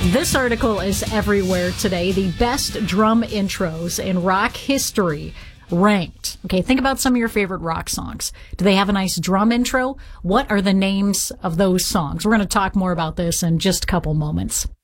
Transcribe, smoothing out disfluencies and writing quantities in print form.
This article is everywhere today. The best drum intros in rock history ranked. Okay, think about some of your favorite rock songs. Do they have a nice drum intro? What are the names of those songs? We're going to talk more about this in just a couple moments.